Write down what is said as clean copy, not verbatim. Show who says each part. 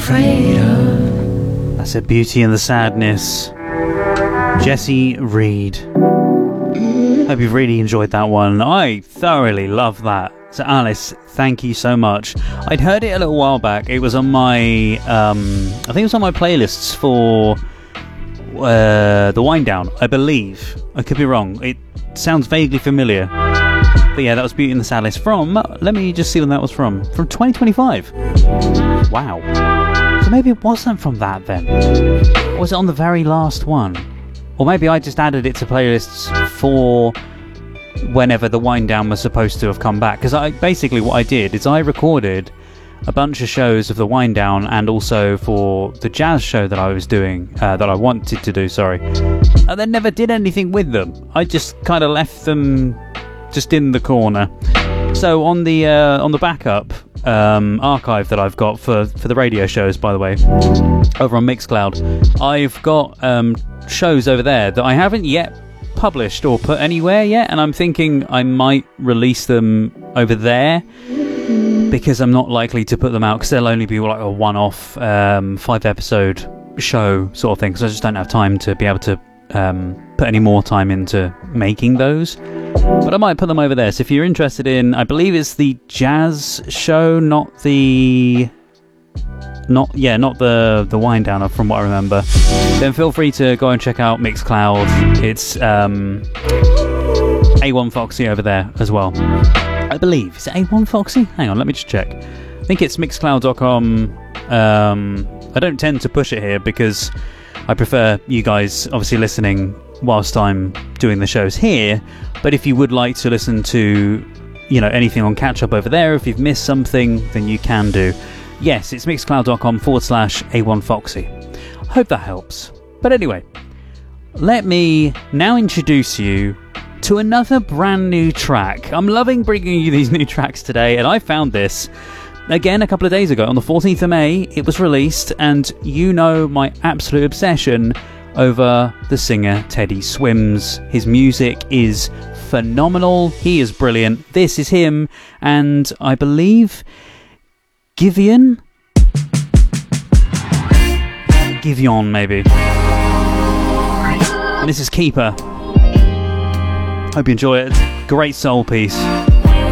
Speaker 1: afraid of.
Speaker 2: That's a Beauty and the Sadness. Jesse Reed. Hope you've really enjoyed that one. I thoroughly love that. So Alice, thank you so much. I'd heard it a little while back. It was on my, I think it was on my playlists for the Wind Down, I believe. I could be wrong. It sounds vaguely familiar. But yeah, that was Beauty and the Sadness from, let me just see when that was from 2025. Wow. So maybe it wasn't from that then. Or was it on the very last one? Or maybe I just added it to playlists for whenever the Wind Down was supposed to have come back. Because basically what I did is I recorded a bunch of shows of the Wind Down and also for the jazz show that I was doing, that I wanted to do, sorry. And then never did anything with them. I just kind of left them just in the corner. So on the backup archive that I've got for the radio shows, by the way, over on Mixcloud, I've got shows over there that I haven't yet published or put anywhere yet, and I'm thinking I might release them over there because I'm not likely to put them out because they'll only be like a one-off 5-episode show sort of thing, because I just don't have time to be able to put any more time into making those. But I might put them over there. So if you're interested in, I believe it's the jazz show, not the Wind Down, from what I remember, then feel free to go and check out Mixcloud. It's A1 Foxy over there as well, I believe. Is it A1 Foxy? Hang on, let me just check. I think it's mixcloud.com. I don't tend to push it here because I prefer you guys obviously listening whilst I'm doing the shows here. But if you would like to listen to, anything on catch up over there, if you've missed something, then you can do. Yes, it's mixcloud.com/A1Foxy. Hope that helps. But anyway, let me now introduce you to another brand new track. I'm loving bringing you these new tracks today, and I found this again a couple of days ago. On the 14th of May, it was released, and you know my absolute obsession over the singer Teddy Swims. His music is phenomenal. He is brilliant. This is him, and I believe Giveon, maybe. And this is Keeper. Hope you enjoy it. Great soul piece.